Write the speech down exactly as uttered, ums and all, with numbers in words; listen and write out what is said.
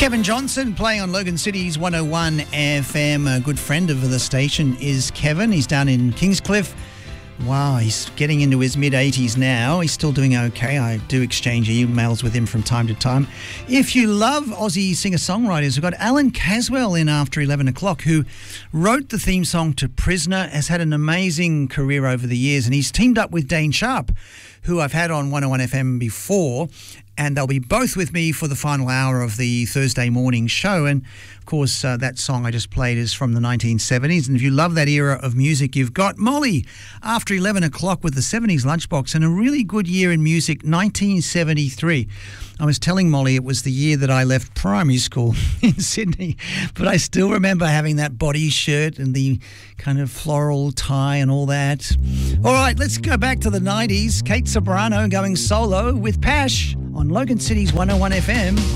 Kevin Johnson playing on Logan City's one oh one F M. A good friend of the station is Kevin. He's down in Kingscliff. Wow, he's getting into his mid-eighties now. He's still doing okay. I do exchange emails with him from time to time. If you love Aussie singer-songwriters, we've got Alan Caswell in after eleven o'clock, who wrote the theme song to Prisoner, has had an amazing career over the years, and he's teamed up with Dane Sharp, who I've had on one oh one F M before, and they'll be both with me for the final hour of the Thursday morning show. And, of course, uh, that song I just played is from the nineteen seventies. And if you love that era of music, you've got Molly after eleven o'clock with the seventies Lunchbox, and a really good year in music, nineteen seventy-three. I was telling Molly it was the year that I left primary school in Sydney, but I still remember having that body shirt and the kind of floral tie and all that. All right, let's go back to the nineties. Kate Sobrano going solo with Pash on Logan City's one oh one F M.